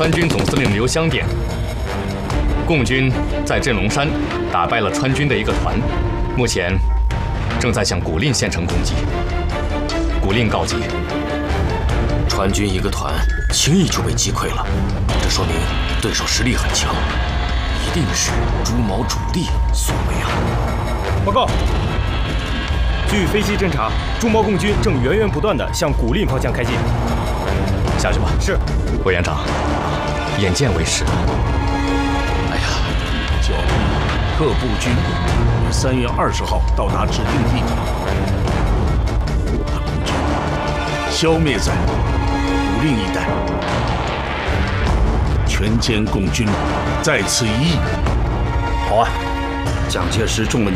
川军总司令刘湘电，共军在镇龙山打败了川军的一个团，目前正在向古蔺县城攻击。古蔺告急， 川军一个团轻易就被击溃了，这说明对手实力很强，一定是朱毛主力所为啊！ 报告，据飞机侦察，朱毛共军正源源不断地向古蔺方向开进。 下去吧。 是， 委员长，眼见为实。 哎呀，剿敌各部军于3月20号到达指定地点，把共军消灭在古蔺一带，全歼共军，在此一役。 好啊，蒋介石中了